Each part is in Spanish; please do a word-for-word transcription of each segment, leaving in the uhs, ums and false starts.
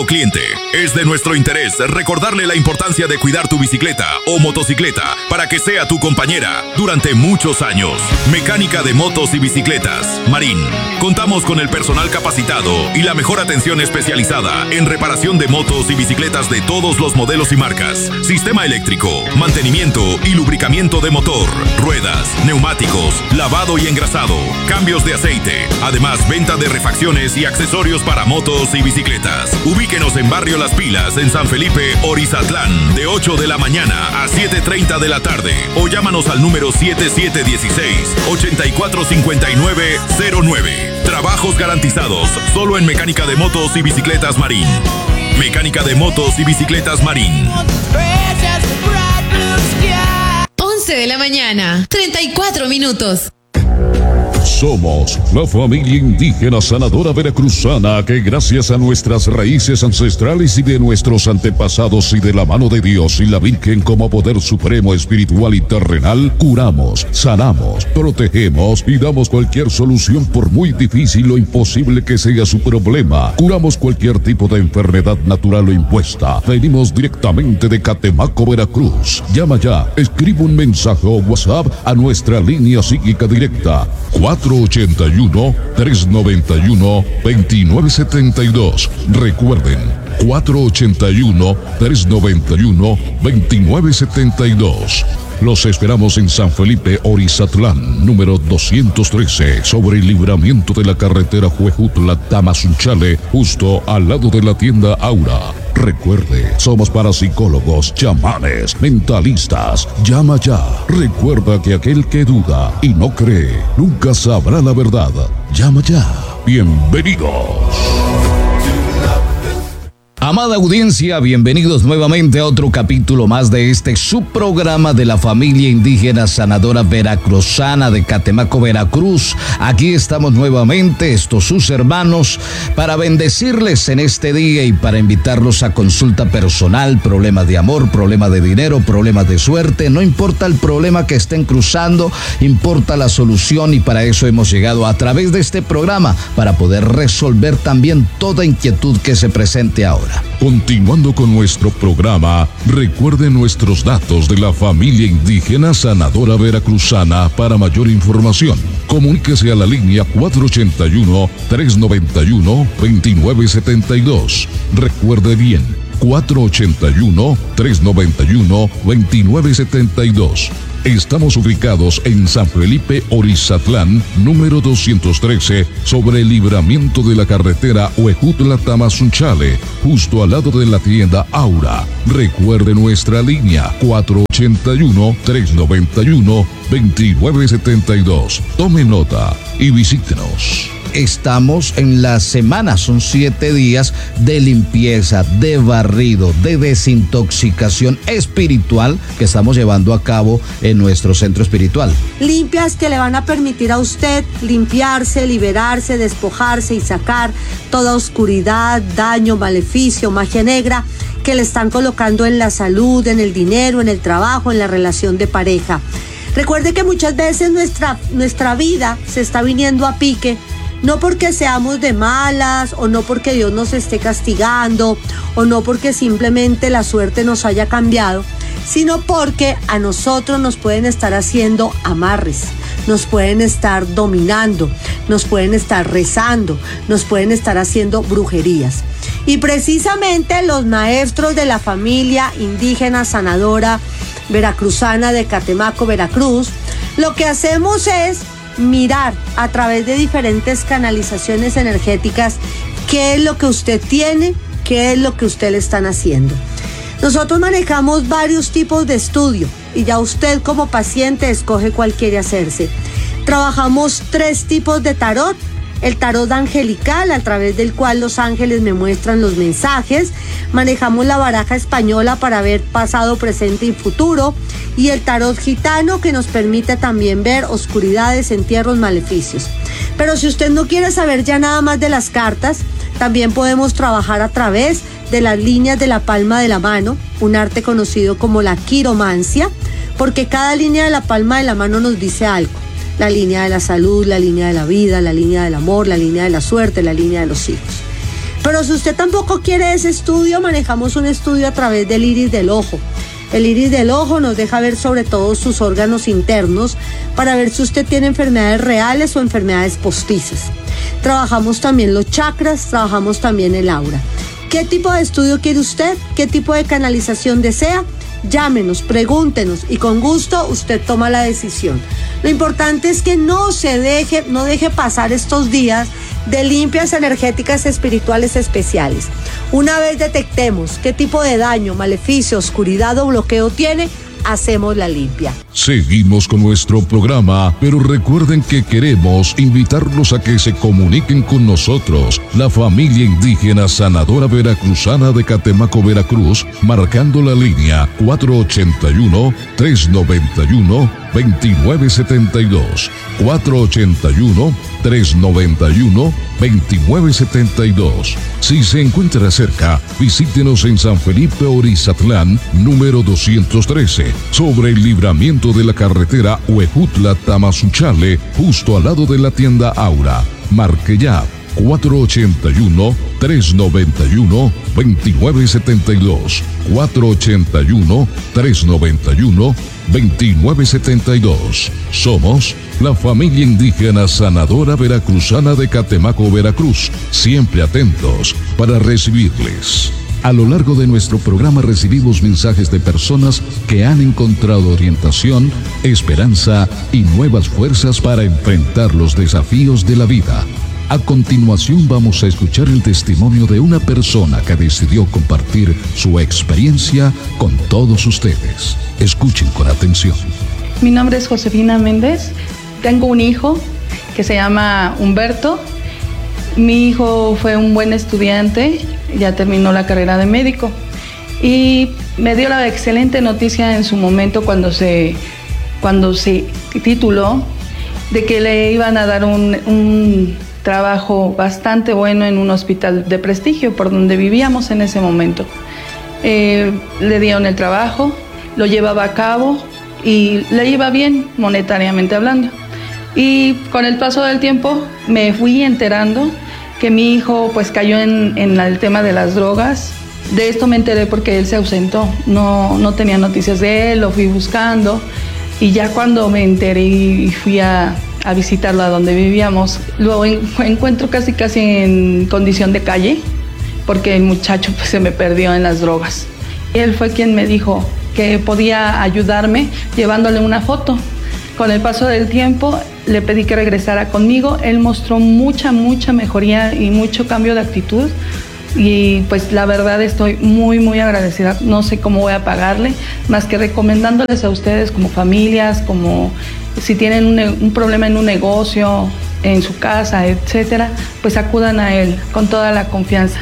Cliente, es de nuestro interés recordarle la importancia de cuidar tu bicicleta o motocicleta para que sea tu compañera durante muchos años. Mecánica de motos y bicicletas, Marín. Contamos con el personal capacitado y la mejor atención especializada en reparación de motos y bicicletas de todos los modelos y marcas. Sistema eléctrico, mantenimiento y lubricamiento de motor, ruedas, neumáticos, lavado y engrasado, cambios de aceite. Además, venta de refacciones y accesorios para motos y bicicletas. Ubíquenos en Barrio Las Pilas, en San Felipe, Orizatlán, de ocho de la mañana a siete treinta de la tarde. O llámanos al número siete siete uno seis, ocho cuatro cinco nueve cero nueve. Trabajos garantizados, solo en Mecánica de Motos y Bicicletas Marín. Mecánica de Motos y Bicicletas Marín. once de la mañana, treinta y cuatro minutos. Somos la familia indígena sanadora veracruzana que gracias a nuestras raíces ancestrales y de nuestros antepasados y de la mano de Dios y la Virgen como poder supremo espiritual y terrenal, curamos, sanamos, protegemos y damos cualquier solución por muy difícil o imposible que sea su problema. Curamos cualquier tipo de enfermedad natural o impuesta. Venimos directamente de Catemaco, Veracruz. Llama ya, escribe un mensaje o WhatsApp a nuestra línea psíquica directa cuatro ochenta y uno, tres noventa y uno, veintinueve setenta y dos. Recuerden, cuatro ochenta y uno, tres noventa y uno, veintinueve setenta y dos. Los esperamos en San Felipe, Orizatlán, número doscientos trece, sobre el libramiento de la carretera Huejutla-Tamazunchale, justo al lado de la tienda Aura. Recuerde, somos parapsicólogos, chamanes, mentalistas. Llama ya. Recuerda que aquel que duda y no cree, nunca sabrá la verdad. Llama ya. Bienvenidos. Amada audiencia, bienvenidos nuevamente a otro capítulo más de este subprograma de la familia indígena sanadora veracruzana de Catemaco, Veracruz. Aquí estamos nuevamente, estos sus hermanos, para bendecirles en este día y para invitarlos a consulta personal, problemas de amor, problemas de dinero, problemas de suerte. No importa el problema que estén cruzando, importa la solución, y para eso hemos llegado a través de este programa, para poder resolver también toda inquietud que se presente ahora. Continuando con nuestro programa, recuerde nuestros datos de la familia indígena sanadora veracruzana. Para mayor información, comuníquese a la línea cuatro ochenta y uno, tres noventa y uno, veintinueve setenta y dos. Recuerde bien, cuatro ochenta y uno, tres noventa y uno, veintinueve setenta y dos. Estamos ubicados en San Felipe, Orizatlán, número doscientos trece, sobre el libramiento de la carretera Huejutla-Tamazunchale, justo al lado de la tienda Aura. Recuerde nuestra línea cuatro ochenta y uno, tres noventa y uno, veintinueve setenta y dos. Tome nota y visítenos. Estamos en la semana, son siete días de limpieza, de barrido, de desintoxicación espiritual que estamos llevando a cabo en nuestro centro espiritual. Limpias que le van a permitir a usted limpiarse, liberarse, despojarse y sacar toda oscuridad, daño, maleficio, magia negra que le están colocando en la salud, en el dinero, en el trabajo, en la relación de pareja. Recuerde que muchas veces nuestra, nuestra vida se está viniendo a pique, no porque seamos de malas, o no porque Dios nos esté castigando, o no porque simplemente la suerte nos haya cambiado, sino porque a nosotros nos pueden estar haciendo amarres, nos pueden estar dominando, nos pueden estar rezando, nos pueden estar haciendo brujerías. Y precisamente los maestros de la familia indígena sanadora veracruzana de Catemaco, Veracruz, lo que hacemos es mirar a través de diferentes canalizaciones energéticas qué es lo que usted tiene, qué es lo que usted le están haciendo. Nosotros manejamos varios tipos de estudio y ya usted como paciente escoge cuál quiere hacerse. Trabajamos tres tipos de tarot. El tarot angelical, a través del cual los ángeles me muestran los mensajes. Manejamos la baraja española para ver pasado, presente y futuro. Y el tarot gitano, que nos permite también ver oscuridades, entierros, maleficios. Pero si usted no quiere saber ya nada más de las cartas, también podemos trabajar a través de las líneas de la palma de la mano, un arte conocido como la quiromancia, porque cada línea de la palma de la mano nos dice algo. La línea de la salud, la línea de la vida, la línea del amor, la línea de la suerte, la línea de los hijos. Pero si usted tampoco quiere ese estudio, manejamos un estudio a través del iris del ojo. El iris del ojo nos deja ver sobre todo sus órganos internos para ver si usted tiene enfermedades reales o enfermedades postizas. Trabajamos también los chakras, trabajamos también el aura. ¿Qué tipo de estudio quiere usted? ¿Qué tipo de canalización desea? Llámenos, pregúntenos y con gusto usted toma la decisión. Lo importante es que no se deje, no deje pasar estos días de limpias energéticas espirituales especiales. Una vez detectemos qué tipo de daño, maleficio, oscuridad o bloqueo tiene, hacemos la limpia. Seguimos con nuestro programa, pero recuerden que queremos invitarlos a que se comuniquen con nosotros, la familia indígena sanadora veracruzana de Catemaco, Veracruz, marcando la línea cuatro ochenta y uno, tres noventa y uno, veintinueve setenta y dos, cuatro ochenta y uno, tres noventa y uno, veintinueve setenta y dos. Si se encuentra cerca, visítenos en San Felipe Orizatlán, número doscientos trece, sobre el libramiento de la carretera Huejutla-Tamazunchale, justo al lado de la tienda Aura. Marque ya cuatro ochenta y uno, tres noventa y uno, veintinueve setenta y dos, cuatro ochenta y uno, tres noventa y uno, veintinueve setenta y dos. Somos la familia indígena sanadora veracruzana de Catemaco, Veracruz, siempre atentos para recibirles. A lo largo de nuestro programa recibimos mensajes de personas que han encontrado orientación, esperanza y nuevas fuerzas para enfrentar los desafíos de la vida. A continuación vamos a escuchar el testimonio de una persona que decidió compartir su experiencia con todos ustedes. Escuchen con atención. Mi nombre es Josefina Méndez. Tengo un hijo que se llama Humberto. Mi hijo fue un buen estudiante, ya terminó la carrera de médico y me dio la excelente noticia en su momento cuando se, cuando se tituló de que le iban a dar un, un trabajo bastante bueno en un hospital de prestigio por donde vivíamos en ese momento. Eh, le dieron el trabajo, lo llevaba a cabo y le iba bien monetariamente hablando. Y con el paso del tiempo me fui enterando que mi hijo pues cayó en, en el tema de las drogas. De esto me enteré porque él se ausentó, no, no tenía noticias de él, lo fui buscando y ya cuando me enteré y fui a, a visitarlo a donde vivíamos, lo en, encuentro casi casi en condición de calle porque el muchacho pues, se me perdió en las drogas. Él fue quien me dijo que podía ayudarme llevándole una foto. Con el paso del tiempo le pedí que regresara conmigo, él mostró mucha, mucha mejoría y mucho cambio de actitud y pues la verdad estoy muy, muy agradecida. No sé cómo voy a pagarle, más que recomendándoles a ustedes como familias, como si tienen un, un problema en un negocio, en su casa, etcétera, pues acudan a él con toda la confianza.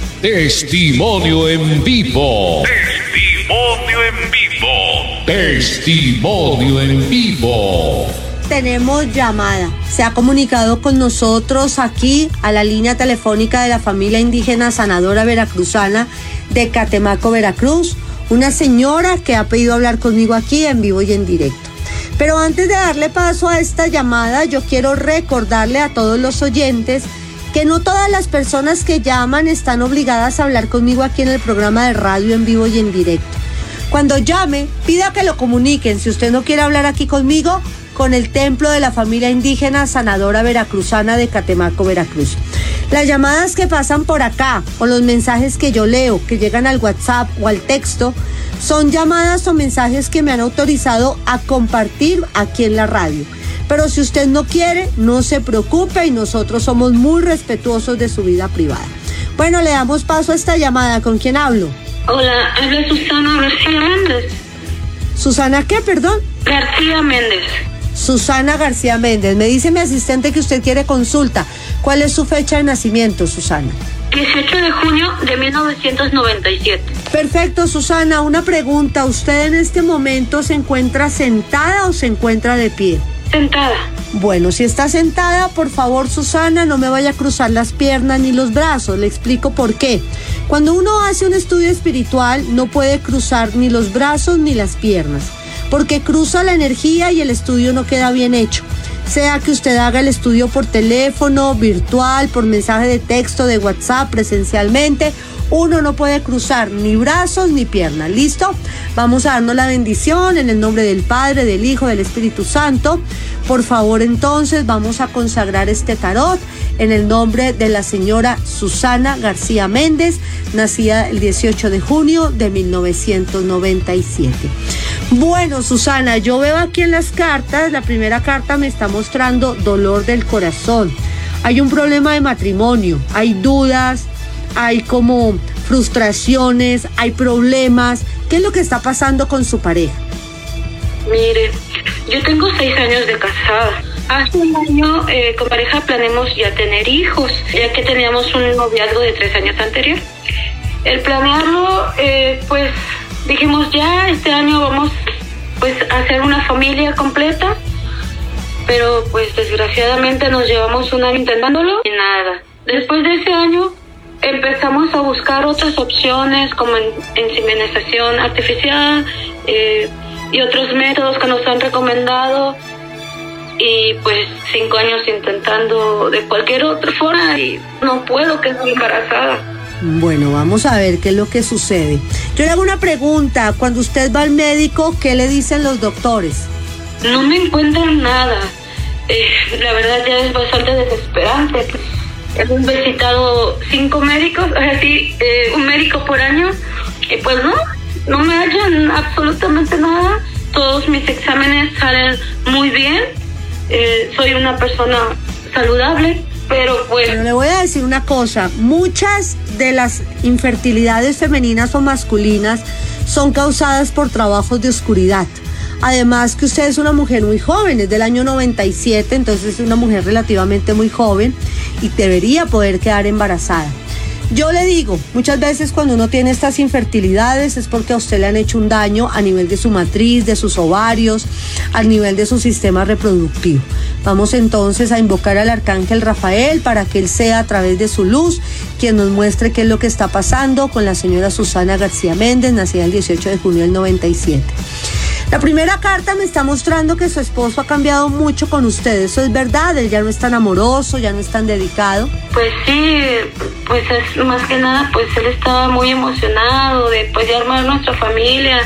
Testimonio en vivo. Testimonio en vivo. Testimonio en vivo. Tenemos llamada. Se ha comunicado con nosotros aquí a la línea telefónica de la familia indígena sanadora veracruzana de Catemaco, Veracruz, una señora que ha pedido hablar conmigo aquí en vivo y en directo. Pero antes de darle paso a esta llamada, yo quiero recordarle a todos los oyentes que no todas las personas que llaman están obligadas a hablar conmigo aquí en el programa de radio en vivo y en directo. Cuando llame, pida que lo comuniquen. Si usted no quiere hablar aquí conmigo, con el templo de la familia indígena sanadora veracruzana de Catemaco, Veracruz. Las llamadas que pasan por acá o los mensajes que yo leo, que llegan al WhatsApp o al texto, son llamadas o mensajes que me han autorizado a compartir aquí en la radio. Pero si usted no quiere, no se preocupe y nosotros somos muy respetuosos de su vida privada. Bueno, le damos paso a esta llamada. ¿Con quién hablo? Hola, habla Susana García Méndez. ¿Susana qué, perdón? García Méndez. Susana García Méndez. Me dice mi asistente que usted quiere consulta. ¿Cuál es su fecha de nacimiento, Susana? dieciocho de junio de mil novecientos noventa y siete. Perfecto, Susana. Una pregunta. ¿Usted en este momento se encuentra sentada o se encuentra de pie? Sentada. Bueno, si está sentada, por favor, Susana, no me vaya a cruzar las piernas ni los brazos. Le explico por qué. Cuando uno hace un estudio espiritual, no puede cruzar ni los brazos ni las piernas, porque cruza la energía y el estudio no queda bien hecho. sea que usted haga el estudio por teléfono, virtual, por mensaje de texto, de WhatsApp, presencialmente, uno no puede cruzar ni brazos ni piernas. ¿Listo? Vamos a darnos la bendición en el nombre del Padre, del Hijo, del Espíritu Santo. Por favor, entonces, vamos a consagrar este tarot en el nombre de la señora Susana García Méndez, nacida el dieciocho de junio de mil novecientos noventa y siete. Bueno, Susana, yo veo aquí en las cartas, la primera carta me está mostrando dolor del corazón. Hay un problema de matrimonio, hay dudas, hay como frustraciones, hay problemas. ¿Qué es lo que está pasando con su pareja? Mire, yo tengo seis años de casada. Hace un año eh, con pareja planeamos ya tener hijos, ya que teníamos un noviazgo de tres años anterior. El planearlo, eh, pues dijimos ya este año vamos pues a hacer una familia completa, pero pues desgraciadamente nos llevamos un año intentándolo y nada. Después de ese año empezamos a buscar otras opciones como en, inseminización artificial eh, y otros métodos que nos han recomendado, y pues cinco años intentando de cualquier otra forma y no puedo quedar embarazada. Bueno, vamos a ver qué es lo que sucede. Yo le hago una pregunta. Cuando usted va al médico, ¿qué le dicen los doctores? No me encuentran nada. Eh, la verdad ya es bastante desesperante. Hemos visitado cinco médicos, así, eh, un médico por año, y pues no, no me hallan absolutamente nada. Todos mis exámenes salen muy bien. Eh, soy una persona saludable, pero pues... Pero le voy a decir una cosa, muchas de las infertilidades femeninas o masculinas son causadas por trabajos de oscuridad. Además que usted es una mujer muy joven, es del año noventa y siete, entonces es una mujer relativamente muy joven y debería poder quedar embarazada. Yo le digo, muchas veces cuando uno tiene estas infertilidades es porque a usted le han hecho un daño a nivel de su matriz, de sus ovarios, a nivel de su sistema reproductivo. Vamos entonces a invocar al arcángel Rafael para que él sea a través de su luz quien nos muestre qué es lo que está pasando con la señora Susana García Méndez, nacida el dieciocho de junio del noventa y siete. La primera carta me está mostrando que su esposo ha cambiado mucho con usted. ¿Eso es verdad? Él ya no es tan amoroso, ya no es tan dedicado. Pues sí, pues es más que nada, pues él estaba muy emocionado de pues de armar nuestra familia.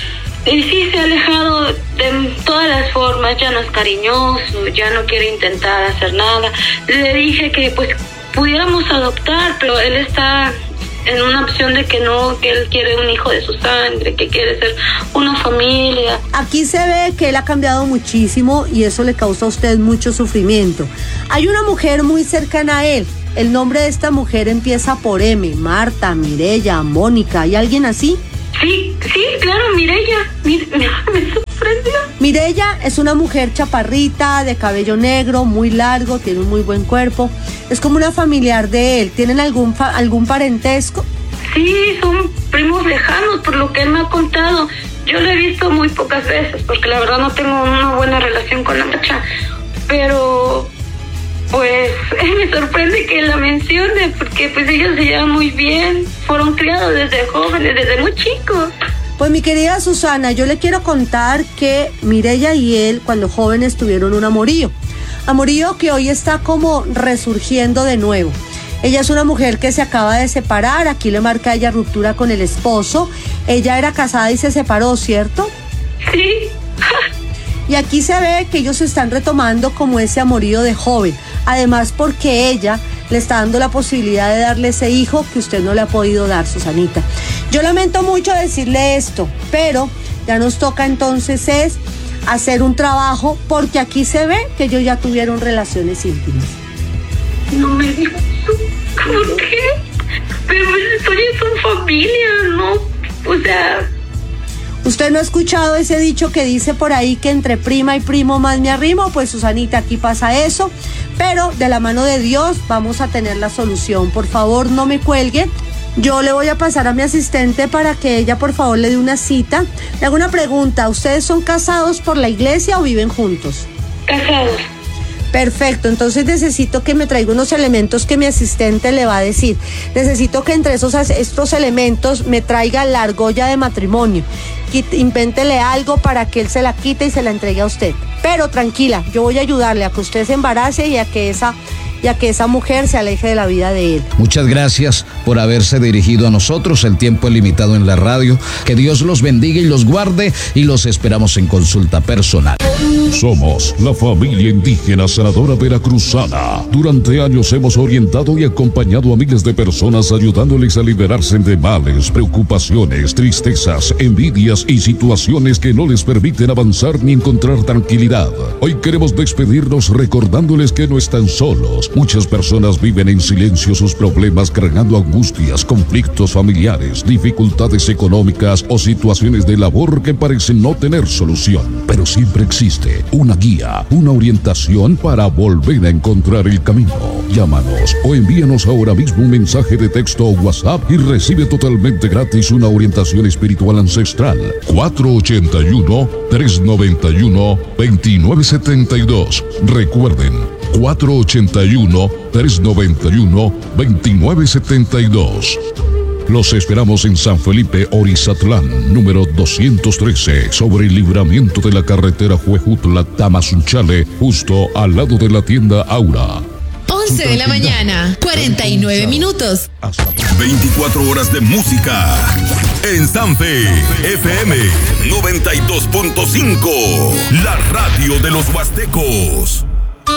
Y sí, se ha alejado de todas las formas, ya no es cariñoso, ya no quiere intentar hacer nada. Le dije que pues pudiéramos adoptar, pero él está en una opción de que no, que él quiere un hijo de su sangre, que quiere ser una familia. Aquí se ve que él ha cambiado muchísimo y eso le causa a usted mucho sufrimiento. Hay una mujer muy cercana a él. El nombre de esta mujer empieza por M. Marta, Mireya, Mónica. ¿Hay alguien así? Sí, sí, claro, Mireya. Mir- me sorprendió. Mireya es una mujer chaparrita, de cabello negro, muy largo, tiene un muy buen cuerpo. Es como una familiar de él. ¿Tienen algún fa- algún parentesco? Sí, son primos lejanos, por lo que él me ha contado. Yo lo he visto muy pocas veces, porque la verdad no tengo una buena relación con la muchacha. Pero, pues, me sorprende que la mencione, porque pues ellos se llevan muy bien. Fueron criados desde jóvenes, desde muy chicos. Pues mi querida Susana, yo le quiero contar que Mireya y él cuando jóvenes tuvieron un amorío. Amorío que hoy está como resurgiendo de nuevo. Ella es una mujer que se acaba de separar, aquí le marca a ella ruptura con el esposo. Ella era casada y se separó, ¿cierto? Sí. Y aquí se ve que ellos están retomando como ese amorío de joven. Además porque ella le está dando la posibilidad de darle ese hijo que usted no le ha podido dar, Susanita. Yo lamento mucho decirle esto, pero ya nos toca entonces es hacer un trabajo, porque aquí se ve que ellos ya tuvieron relaciones íntimas. No me digas eso. ¿Por qué? Pero esto ya son familia, ¿no? O sea... ¿Usted no ha escuchado ese dicho que dice por ahí que entre prima y primo más me arrimo? Pues Susanita, aquí pasa eso, pero de la mano de Dios vamos a tener la solución. Por favor, no me cuelgue. Yo le voy a pasar a mi asistente para que ella por favor le dé una cita. Le hago una pregunta, ¿ustedes son casados por la iglesia o viven juntos? Casados. Perfecto, entonces necesito que me traiga unos elementos que mi asistente le va a decir. Necesito que entre esos estos elementos me traiga la argolla de matrimonio. Invéntele algo para que él se la quite y se la entregue a usted. Pero tranquila, yo voy a ayudarle a que usted se embarace y a que esa... y a que esa mujer se aleje de la vida de él. Muchas gracias por haberse dirigido a nosotros. El tiempo es limitado en la radio. Que Dios los bendiga y los guarde, y los esperamos en consulta personal. Somos la familia indígena sanadora veracruzana. Durante años hemos orientado y acompañado a miles de personas, ayudándoles a liberarse de males, preocupaciones, tristezas, envidias y situaciones que no les permiten avanzar ni encontrar tranquilidad. Hoy queremos despedirnos recordándoles que no están solos. Muchas personas viven en silencio sus problemas, cargando angustias, conflictos familiares, dificultades económicas o situaciones de labor que parecen no tener solución. Pero siempre existe una guía, una orientación para volver a encontrar el camino. Llámanos o envíanos ahora mismo un mensaje de texto o WhatsApp y recibe totalmente gratis una orientación espiritual ancestral. cuatro ocho uno, tres nueve uno, dos nueve siete dos. Recuerden, cuatro ocho uno, tres nueve uno, dos nueve siete dos. Los esperamos en San Felipe, Orizatlán, número doscientos trece, sobre el libramiento de la carretera Huejutla-Tamazunchale, justo al lado de la tienda Aura. once de la mañana, cuarenta y nueve minutos. veinticuatro horas de música en Sanfe F M noventa y dos punto cinco, la radio de los huastecos.